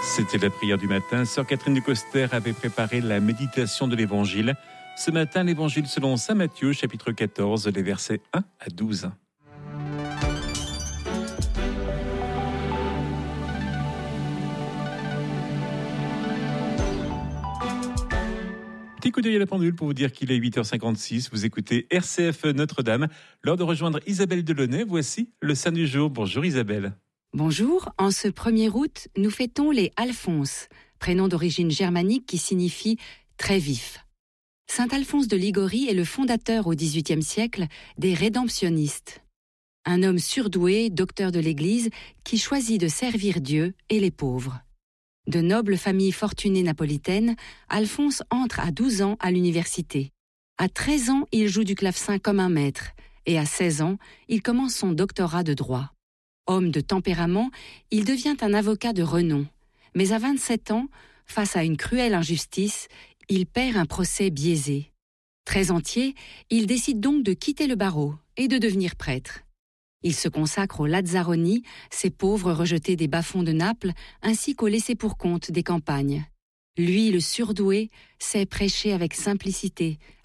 C'était la prière du matin. Sœur Catherine de Coster avait préparé la méditation de l'Évangile. Ce matin, l'Évangile selon saint Matthieu, chapitre 14, les versets 1 à 12. Petit coup d'œil à la pendule pour vous dire qu'il est 8h56. Vous écoutez RCF Notre-Dame. L'heure de rejoindre Isabelle Delaunay. Voici le saint du jour. Bonjour Isabelle. Bonjour, en ce 1er août, nous fêtons les Alphonses, prénom d'origine germanique qui signifie « très vif ». Saint Alphonse de Ligorie est le fondateur au XVIIIe siècle des rédemptionnistes. Un homme surdoué, docteur de l'Église, qui choisit de servir Dieu et les pauvres. De noble famille fortunée napolitaine, Alphonse entre à 12 ans à l'université. À 13 ans, il joue du clavecin comme un maître, et à 16 ans, il commence son doctorat de droit. Homme de tempérament, il devient un avocat de renom. Mais à 27 ans, face à une cruelle injustice, il perd un procès biaisé. Très entier, il décide donc de quitter le barreau et de devenir prêtre. Il se consacre aux Lazzaroni, ces pauvres rejetés des bas-fonds de Naples, ainsi qu'aux laissés-pour-compte des campagnes. Lui, le surdoué, sait prêcher avec simplicité,